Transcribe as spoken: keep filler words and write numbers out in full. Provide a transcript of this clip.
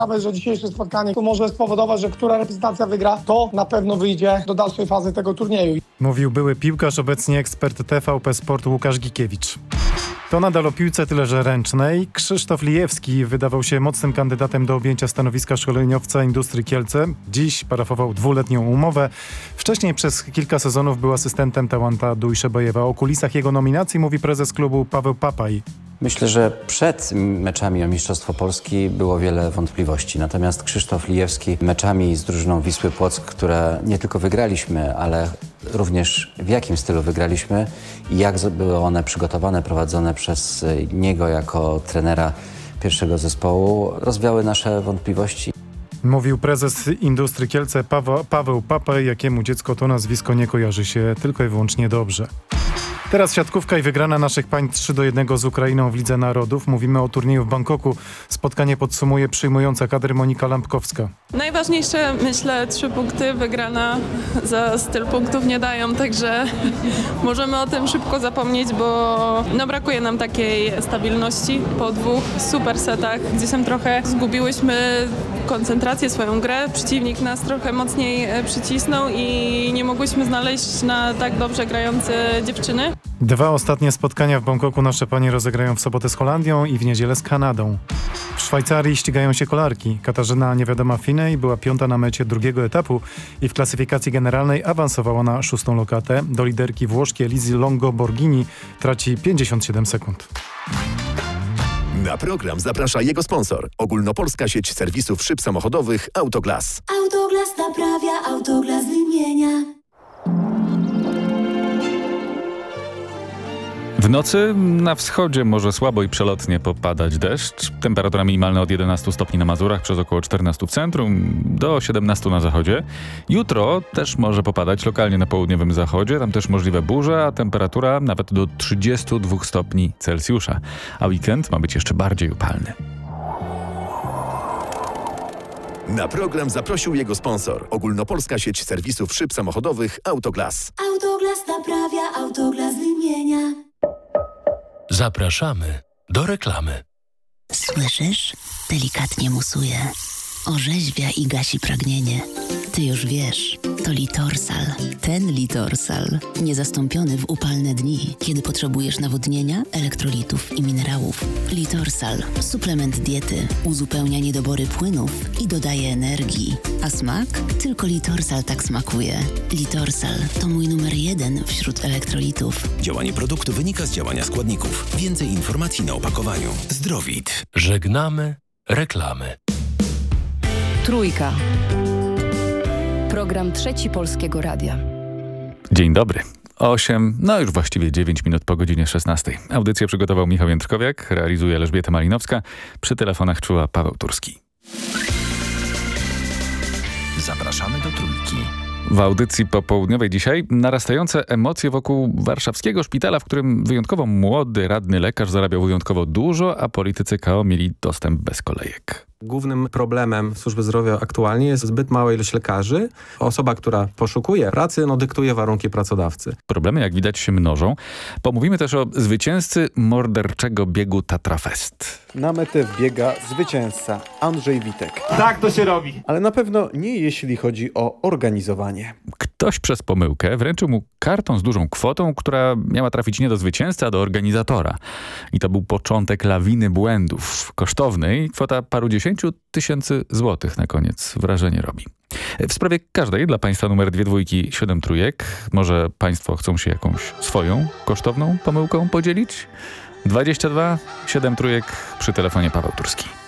Nawet, że dzisiejsze spotkanie to może spowodować, że która reprezentacja wygra, to na pewno wyjdzie do dalszej fazy tego turnieju. Mówił były piłkarz, obecnie ekspert T V P Sport Łukasz Gikiewicz. To nadal o piłce, tyle że ręcznej. Krzysztof Lijewski wydawał się mocnym kandydatem do objęcia stanowiska szkoleniowca Industrii Kielce. Dziś parafował dwuletnią umowę. Wcześniej przez kilka sezonów był asystentem Tałanta Dujszebajewa. O kulisach jego nominacji mówi prezes klubu Paweł Papaj. Myślę, że przed meczami o Mistrzostwo Polski było wiele wątpliwości. Natomiast Krzysztof Lijewski meczami z drużyną Wisły Płock, które nie tylko wygraliśmy, ale również w jakim stylu wygraliśmy i jak były one przygotowane, prowadzone przez niego jako trenera pierwszego zespołu, rozwiały nasze wątpliwości. Mówił prezes Industrii Kielce Paweł, Paweł Papaj, jakiemu dziecko to nazwisko nie kojarzy się tylko i wyłącznie dobrze. Teraz siatkówka i wygrana naszych pań trzy do jednego z Ukrainą w Lidze Narodów. Mówimy o turnieju w Bangkoku. Spotkanie podsumuje przyjmująca kadry Monika Lampkowska. Najważniejsze, myślę, trzy punkty. Wygrana za styl punktów nie dają, także możemy o tym szybko zapomnieć, bo no, brakuje nam takiej stabilności po dwóch super setach. Gdzieś tam trochę zgubiłyśmy koncentrację, swoją grę. Przeciwnik nas trochę mocniej przycisnął i nie mogłyśmy znaleźć na tak dobrze grające dziewczyny. Dwa ostatnie spotkania w Bangkoku nasze panie rozegrają w sobotę z Holandią i w niedzielę z Kanadą. W Szwajcarii ścigają się kolarki. Katarzyna Niewiadoma Finej była piąta na mecie drugiego etapu i w klasyfikacji generalnej awansowała na szóstą lokatę. Do liderki Włoszki Elizzy Longo Borghini traci pięćdziesiąt siedem sekund. Na program zaprasza jego sponsor. Ogólnopolska sieć serwisów szyb samochodowych Autoglas. Autoglas naprawia, Autoglas wymienia. W nocy na wschodzie może słabo i przelotnie popadać deszcz. Temperatura minimalna od jedenastu stopni na Mazurach, przez około czternaście w centrum, do siedemnastu na zachodzie. Jutro też może popadać lokalnie na południowym zachodzie, tam też możliwe burze, a temperatura nawet do trzydziestu dwóch stopni Celsjusza. A weekend ma być jeszcze bardziej upalny. Na program zaprosił jego sponsor. Ogólnopolska sieć serwisów szyb samochodowych Autoglas. Autoglas naprawia, Autoglas wymienia. Zapraszamy do reklamy. Słyszysz? Delikatnie musuje. Orzeźwia i gasi pragnienie. Ty już wiesz, to Litorsal. Ten Litorsal. Niezastąpiony w upalne dni, kiedy potrzebujesz nawodnienia, elektrolitów i minerałów. Litorsal. Suplement diety. Uzupełnia niedobory płynów i dodaje energii. A smak? Tylko Litorsal tak smakuje. Litorsal to mój numer jeden wśród elektrolitów. Działanie produktu wynika z działania składników. Więcej informacji na opakowaniu. Zdrowit. Żegnamy reklamy. Trójka. Program Trzeci Polskiego Radia. Dzień dobry. osiem, no już właściwie dziewięć minut po godzinie szesnastej. Audycję przygotował Michał Jędrkowiak, realizuje Elżbieta Malinowska. Przy telefonach czuła Paweł Turski. Zapraszamy do Trójki. W audycji popołudniowej dzisiaj narastające emocje wokół warszawskiego szpitala, w którym wyjątkowo młody, radny lekarz zarabiał wyjątkowo dużo, a politycy K O mieli dostęp bez kolejek. Głównym problemem służby zdrowia aktualnie jest zbyt mała ilość lekarzy. Osoba, która poszukuje pracy, no dyktuje warunki pracodawcy. Problemy, jak widać, się mnożą. Pomówimy też o zwycięzcy morderczego biegu Tatra Fest. Na metę wbiega zwycięzca Andrzej Witek. Tak to się robi. Ale na pewno nie jeśli chodzi o organizowanie. Ktoś przez pomyłkę wręczył mu karton z dużą kwotą, która miała trafić nie do zwycięzcy, a do organizatora. I to był początek lawiny błędów. Kosztownej, kwota paru dziesięciu tysięcy złotych na koniec wrażenie robi. W sprawie każdej dla Państwa numer dwie dwójki, siedem trójek. Może Państwo chcą się jakąś swoją kosztowną pomyłką podzielić? dwadzieścia dwa siedem trójek przy telefonie Paweł Turski.